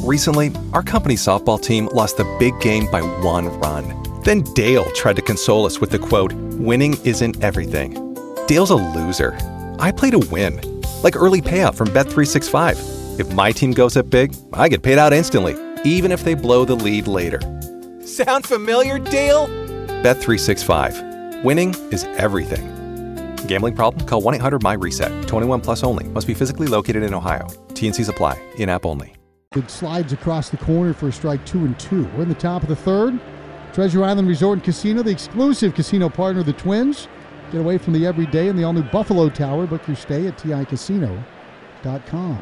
Recently, our company's softball team lost the big game by 1 run. Then Dale tried to console us with the quote, "Winning isn't everything." Dale's a loser. I play to win. Like early payout from Bet365. If my team goes up big, I get paid out instantly, even if they blow the lead later. Sound familiar, Dale? Bet365. Winning is everything. Gambling problem? Call 1-800-MY-RESET. 21 plus only. Must be physically located in Ohio. T&Cs apply. In-app only. It slides across the corner for a strike 2-2. We're in the top of the third. Treasure Island Resort and Casino, the exclusive casino partner of the Twins. Get away from the everyday in the all-new Buffalo Tower. Book your stay at TICasino.com.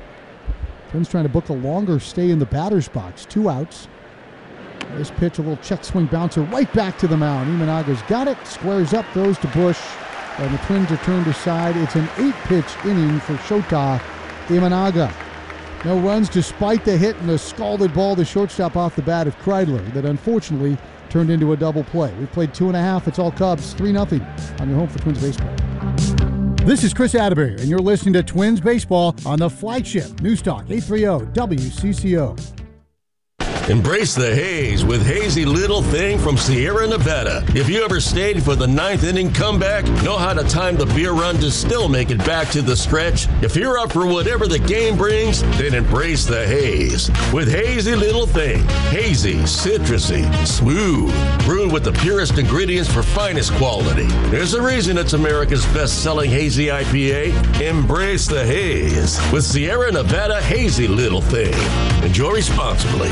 Twins trying to book a longer stay in the batter's box. 2 outs. This pitch, a little check swing bouncer right back to the mound. Imanaga's got it, squares up, throws to Bush, and the Twins are turned aside. It's an 8-pitch inning for Shota Imanaga. No runs despite the hit and a scalded ball to shortstop off the bat of Kreidler that unfortunately turned into a double play. We played 2.5. It's all Cubs, 3-0 on your home for Twins baseball. This is Chris Atterbury, and you're listening to Twins baseball on the flagship News Talk 830 WCCO. Embrace the haze with Hazy Little Thing from Sierra Nevada. If you ever stayed for the 9th inning comeback, know how to time the beer run to still make it back to the stretch? If you're up for whatever the game brings, then embrace the haze with Hazy Little Thing. Hazy, citrusy, smooth, brewed with the purest ingredients for finest quality. There's a reason it's America's best-selling hazy IPA. Embrace the haze with Sierra Nevada Hazy Little Thing. Enjoy responsibly.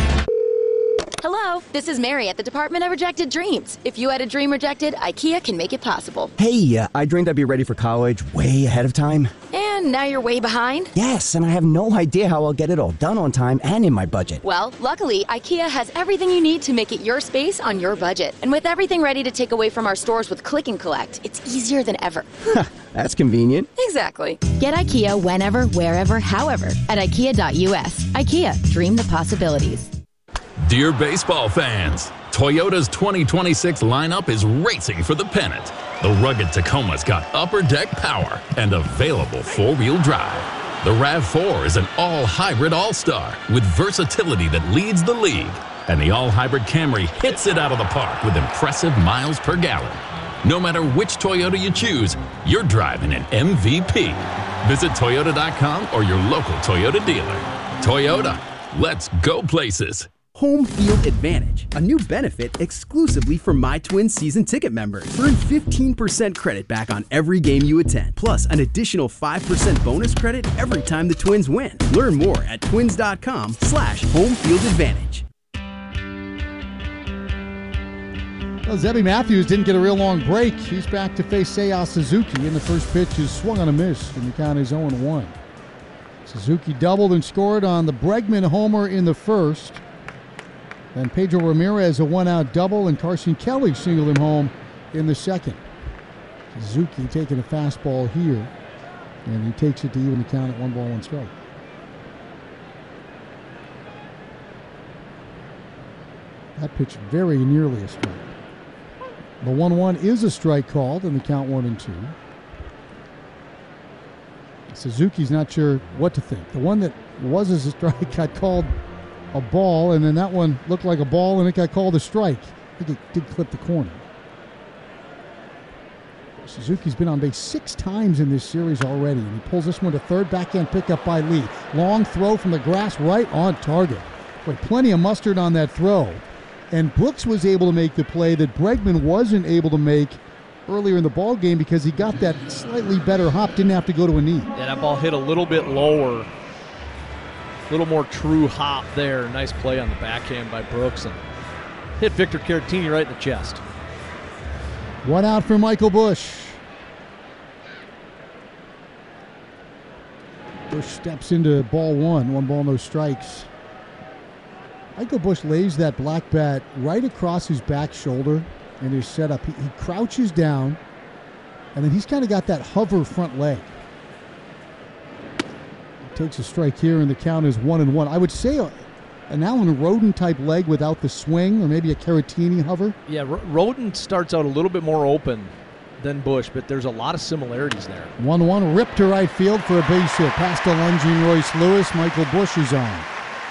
Hello, this is Mary at the Department of Rejected Dreams. If you had a dream rejected, IKEA can make it possible. Hey, I dreamed I'd be ready for college way ahead of time. And now you're way behind? Yes, and I have no idea how I'll get it all done on time and in my budget. Well, luckily, IKEA has everything you need to make it your space on your budget. And with everything ready to take away from our stores with Click and Collect, it's easier than ever. That's convenient. Exactly. Get IKEA whenever, wherever, however at IKEA.us. IKEA, dream the possibilities. Dear baseball fans, Toyota's 2026 lineup is racing for the pennant. The rugged Tacoma's got upper deck power and available four-wheel drive. The RAV4 is an all-hybrid all-star with versatility that leads the league. And the all-hybrid Camry hits it out of the park with impressive miles per gallon. No matter which Toyota you choose, you're driving an MVP. Visit Toyota.com or your local Toyota dealer. Toyota, let's go places. Home Field Advantage, a new benefit exclusively for My Twins season ticket members. Earn 15% credit back on every game you attend, plus an additional 5% bonus credit every time the Twins win. Learn more at twins.com/homefieldadvantage. Well, Zebby Matthews didn't get a real long break. He's back to face Seiya Suzuki, and the first pitch is swung on a miss, and the count is 0-1. Suzuki doubled and scored on the Bregman homer in the first. Then Pedro Ramirez a one-out double, and Carson Kelly singled him home in the second. Suzuki taking a fastball here, and he takes it to even the count at 1-1 strike. That pitch very nearly a strike. The 1-1 is a strike called, and the count 1-2. Suzuki's not sure what to think. The one that was a strike got called a ball, and then that one looked like a ball, and it got called a strike. I think it did clip the corner. Suzuki's been on base 6 times in this series already, and he pulls this one to third. Backhand pickup by Lee. Long throw from the grass right on target. Boy, plenty of mustard on that throw. And Brooks was able to make the play that Bregman wasn't able to make earlier in the ball game because he got that slightly better hop, didn't have to go to a knee. Yeah, that ball hit a little bit lower. A little more true hop there. Nice play on the backhand by Brooks and hit Victor Caratini right in the chest. One out for Michael Busch. Busch steps into ball one. 1 ball, no strikes. Michael Busch lays that black bat right across his back shoulder in his setup. He crouches down, and then he's kind of got that hover front leg. Takes a strike here, and the count is 1-1. I would say an Alan Roden type leg without the swing, or maybe a Caratini hover. Yeah, Roden starts out a little bit more open than Busch, but there's a lot of similarities there. 1-1, ripped to right field for a base hit. Past a lunging Royce Lewis. Michael Busch is on.